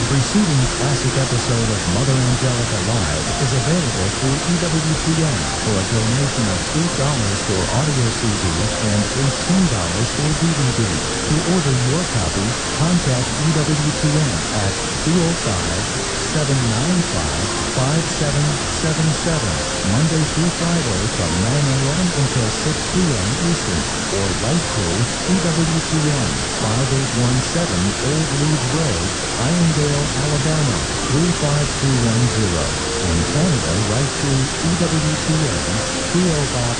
preceding classic episode of Mother Angelica Live is available through EWTN for a donation of $8 for audio CD and $18 for DVD. To order your copy, contact EWTN at 205-795-5777, Monday through Friday from 9 a.m. until 6 p.m. Eastern, or write to EWTN, 5817 Old Leeds Road, Irondale, Alabama, 35210. In Canada, write to EWTN, P.O. Box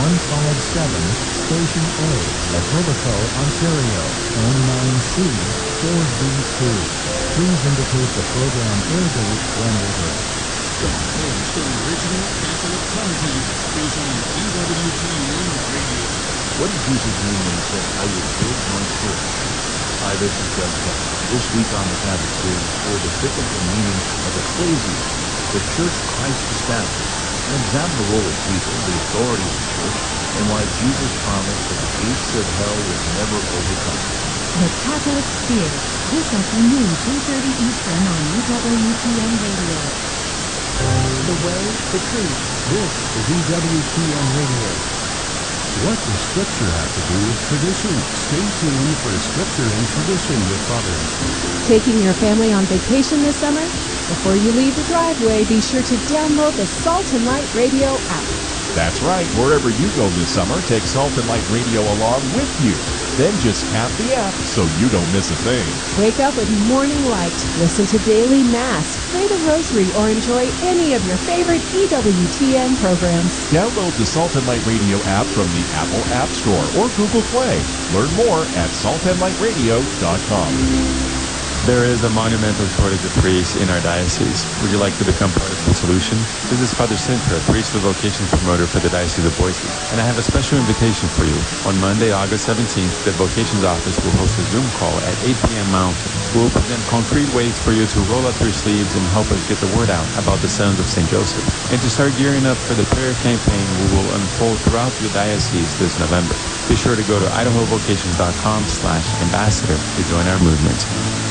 157, Station A, Etobicoke, Ontario, N9C 4B2. Please indicate the program air date when over. There's the original Catholic content is on EWTN Radio. What did Jesus mean when he said, I will build my church? Hi, this is Doug Keck. This week on the Catholic Series, for the biblical meaning of ecclesia, the church Christ established, and examine the role of people, the authority of the church, and why Jesus promised that the gates of hell would never overcome it. The Catholic Sphere, this afternoon, 3:30 Eastern on EWTN Radio. The Way, the Truth. This is EWTN Radio. What does Scripture have to do with tradition? Stay tuned for Scripture and Tradition with Father. Taking your family on vacation this summer? Before you leave the driveway, be sure to download the Salt and Light Radio app. That's right. Wherever you go this summer, take Salt and Light Radio along with you. Then just tap the app so you don't miss a thing. Wake up with Morning Light, listen to Daily Mass, pray the Rosary, or enjoy any of your favorite EWTN programs. Download the Salt and Light Radio app from the Apple App Store or Google Play. Learn more at saltandlightradio.com. There is a monumental shortage of priests in our diocese. Would you like to become part of the solution? This is Father Sintra, priest of vocations promoter for the Diocese of Boise. And I have a special invitation for you. On Monday, August 17th, the vocations office will host a Zoom call at 8 p.m. Mountain. We'll present concrete ways for you to roll up your sleeves and help us get the word out about the Sons of St. Joseph. And to start gearing up for the prayer campaign we will unfold throughout the diocese this November. Be sure to go to idahovocations.com/ambassador to join our movement.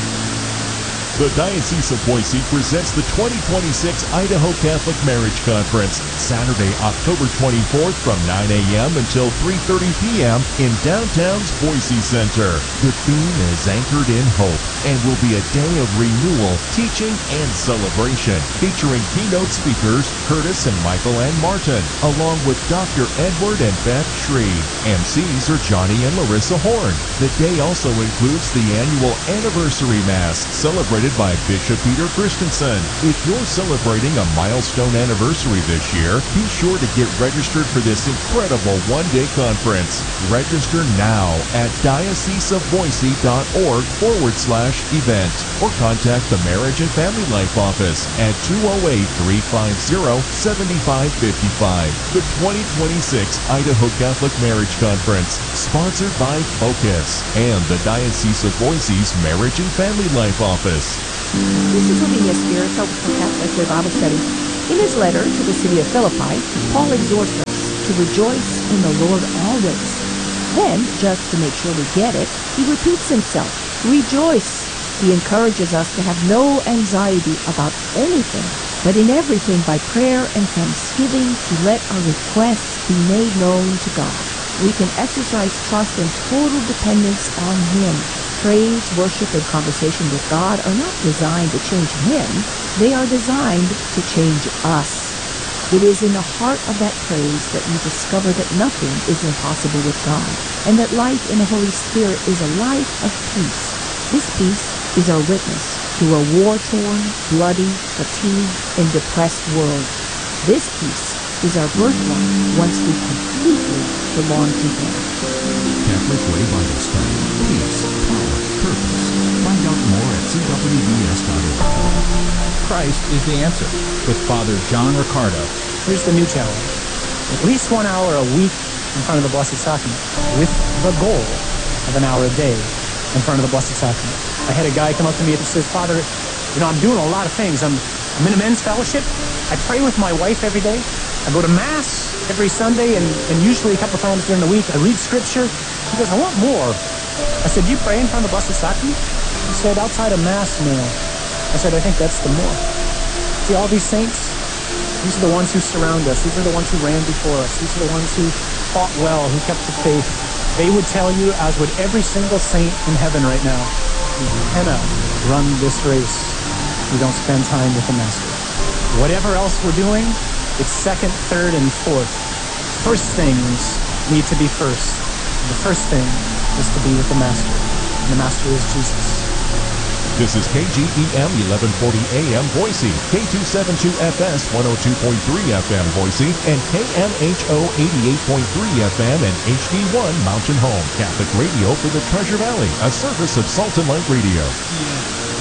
The Diocese of Boise presents the 2026 Idaho Catholic Marriage Conference, Saturday, October 24th from 9 a.m. until 3:30 p.m. in downtown's Boise Center. The theme is Anchored in Hope and will be a day of renewal, teaching, and celebration, featuring keynote speakers Curtis and Michael Ann Martin, along with Dr. Edward and Beth Shree. MCs are Johnny and Larissa Horn. The day also includes the annual Anniversary Mass, celebrated by Bishop Peter Christensen. If you're celebrating a milestone anniversary this year, be sure to get registered for this incredible one-day conference. Register now at dioceseofboise.org/event or contact the Marriage and Family Life Office at 208-350-7555. The 2026 Idaho Catholic Marriage Conference, sponsored by Focus and the Diocese of Boise's Marriage and Family Life Office. This is Lavinia Spirito for Catholic Way Bible Study. In his letter to the city of Philippi, Paul exhorts us to rejoice in the Lord always. Then, just to make sure we get it, he repeats himself, rejoice. He encourages us to have no anxiety about anything, but in everything by prayer and thanksgiving to let our requests be made known to God. We can exercise trust and total dependence on Him. Praise, worship, and conversation with God are not designed to change Him. They are designed to change us. It is in the heart of that praise that we discover that nothing is impossible with God, and that life in the Holy Spirit is a life of peace. This peace is our witness to a war-torn, bloody, fatigued, and depressed world. This peace is our birthright once we completely belong to Him. Catholic Way Bible Study. Peace, power, purpose. Find out more at cwbs.org. Christ is the answer. With Father John Riccardo. Here's the new challenge. At least 1 hour a week in front of the Blessed Sacrament, with the goal of an hour a day in front of the Blessed Sacrament. I had a guy come up to me and says, Father, I'm doing a lot of things. I'm in a men's fellowship. I pray with my wife every day. I go to Mass every Sunday and usually a couple times during the week. I read Scripture. He goes, I want more. I said, you pray in front of the Blessed Sacrament? He said, outside of Mass, no. I said, I think that's the more. See, all these saints, these are the ones who surround us. These are the ones who ran before us. These are the ones who fought well, who kept the faith. They would tell you, as would every single saint in heaven right now, you cannot run this race if you don't spend time with the Master. Whatever else we're doing, it's second, third, and fourth. First things need to be first. The first thing is to be with the Master. And the Master is Jesus. This is KGEM 1140 AM Boise, K272FS 102.3 FM Boise, and KMHO 88.3 FM and HD1 Mountain Home. Catholic radio for the Treasure Valley, a service of Salt and Light Radio. Yeah.